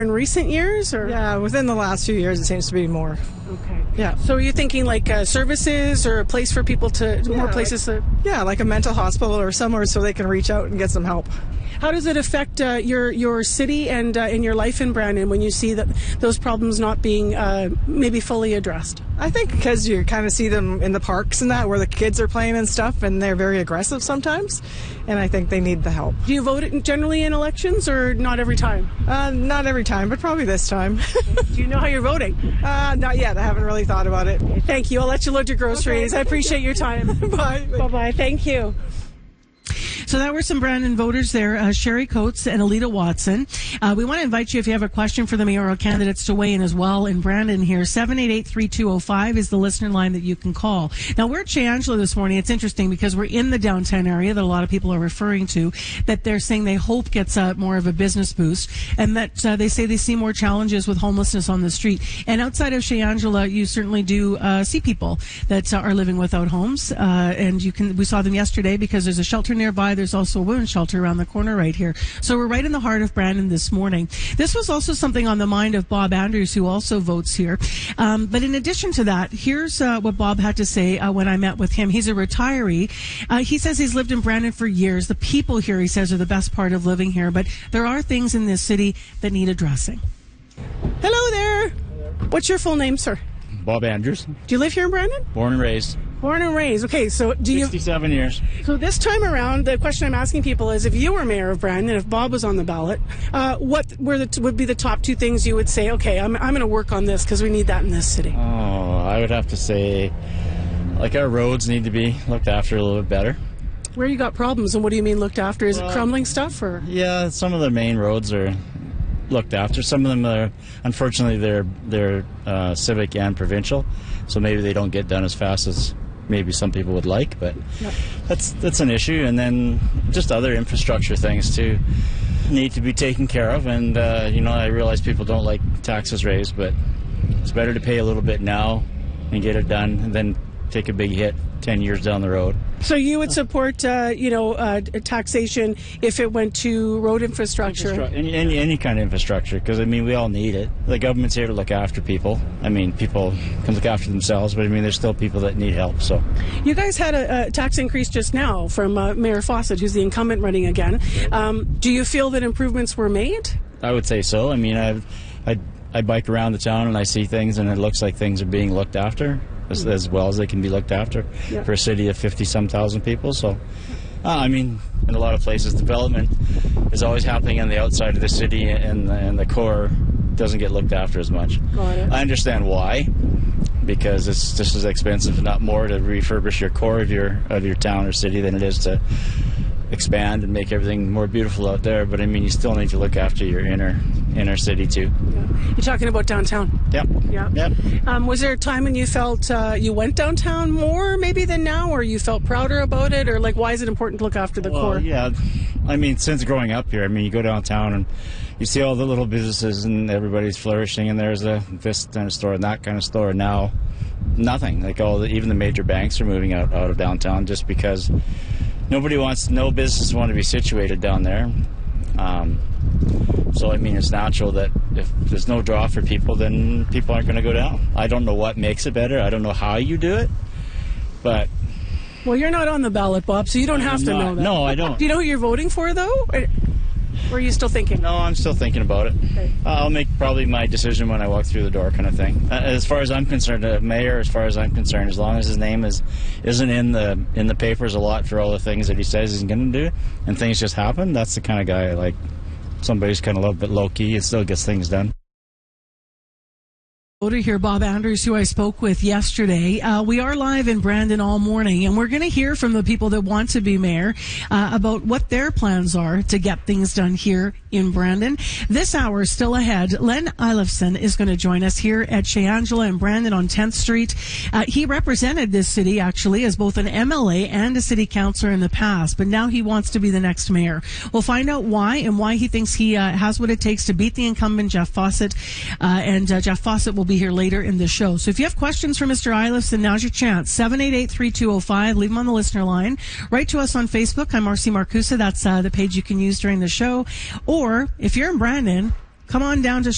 in recent years, or? Yeah, within the last few years, it seems to be more. Okay. Yeah. So are you thinking like services or a place for people to, more places to? Yeah, like a mental hospital or somewhere so they can reach out and get some help. How does it affect your city and in your life in Brandon when you see that those problems not being maybe fully addressed? I think because you kind of see them in the parks and that where the kids are playing and stuff, and they're very aggressive sometimes, and I think they need the help. Do you vote generally in elections or not every time? Not every time, but probably this time. Do you know how you're voting? Not yet. I haven't really thought about it. Thank you. I'll let you load your groceries. Okay. I appreciate your time. Bye. Bye-bye. Thank you. So that were some Brandon voters there, Sherry Coates and Alita Watson. We want to invite you, if you have a question for the mayoral candidates, to weigh in as well in Brandon here. 788-3205 is the listener line that you can call. Now, we're at Chez Angela this morning. It's interesting because we're in the downtown area that a lot of people are referring to, that they're saying they hope gets more of a business boost, and that they say they see more challenges with homelessness on the street. And outside of Chez Angela, you certainly do see people that are living without homes, and we saw them yesterday because there's a shelter nearby. There's also a women's shelter around the corner right here. So we're right in the heart of Brandon this morning. This was also something on the mind of Bob Andrews, who also votes here. But in addition to that, here's what Bob had to say when I met with him. He's a retiree. He says he's lived in Brandon for years. The people here, he says, are the best part of living here. But there are things in this city that need addressing. Hello there. What's your full name, sir? Bob Andrews. Do you live here in Brandon? Born and raised. Born and raised. Okay, so do you... 67 years. So this time around, the question I'm asking people is, if you were mayor of Brandon, if Bob was on the ballot, what would be the top two things you would say, okay, I'm going to work on this because we need that in this city? Oh, I would have to say, like, our roads need to be looked after a little bit better. Where you got problems, and what do you mean looked after? Is it crumbling stuff, or? Yeah, some of the main roads are looked after. Some of them are, unfortunately, they're civic and provincial, so maybe they don't get done as fast as maybe some people would like, but yep. That's an issue. And then just other infrastructure things too need to be taken care of. And I realize people don't like taxes raised, but it's better to pay a little bit now and get it done than take a big hit 10 years down the road. So you would support, taxation if it went to road infrastructure? Any kind of infrastructure, because, we all need it. The government's here to look after people. People can look after themselves, but, there's still people that need help, so. You guys had a tax increase just now from Mayor Fawcett, who's the incumbent running again. Do you feel that improvements were made? I would say so. I bike around the town and I see things, and it looks like things are being looked after as well as they can be looked after for a city of 50-some thousand people. So, in a lot of places, development is always happening on the outside of the city, and the core doesn't get looked after as much. Got it. I understand why, because it's just as expensive, if not more, to refurbish your core of your town or city than it is to expand and make everything more beautiful out there. But you still need to look after your inner city too. Yeah. You're talking about downtown. Yep. Yeah. Yep. Was there a time when you felt you went downtown more maybe than now, or you felt prouder about it, or why is it important to look after the core? Yeah. Since growing up here, you go downtown and you see all the little businesses and everybody's flourishing, and there's this kind of store and that kind of store. Now, nothing. Even the major banks are moving out of downtown just because no business want to be situated down there. So, it's natural that if there's no draw for people, then people aren't going to go down. I don't know what makes it better. I don't know how you do it, but... Well, you're not on the ballot, Bob, so you don't have to know that. No, I don't. Do you know who you're voting for, though? Or are you still thinking? No, I'm still thinking about it. Okay. I'll make probably my decision when I walk through the door, kind of thing. As far as I'm concerned, mayor, as far as I'm concerned, as long as his name isn't in the papers a lot for all the things that he says he's going to do, and things just happen, that's the kind of guy I like. Somebody who's kind of a little bit low-key and still gets things done. Voter here, Bob Andrews, who I spoke with yesterday. We are live in Brandon all morning, and we're going to hear from the people that want to be mayor about what their plans are to get things done here in Brandon. This hour is still ahead. Len Eilifson is going to join us here at Chez Angela in Brandon on 10th Street. He represented this city, actually, as both an MLA and a city councilor in the past, but now he wants to be the next mayor. We'll find out why and why he thinks he has what it takes to beat the incumbent, Jeff Fawcett, and Jeff Fawcett will be here later in the show. So if you have questions for Mr. Eilifson, now's your chance. 788-3205. Leave them on the listener line. Write to us on Facebook. I'm Marcy Marcusa. That's the page you can use during the show. Or if you're in Brandon, come on down to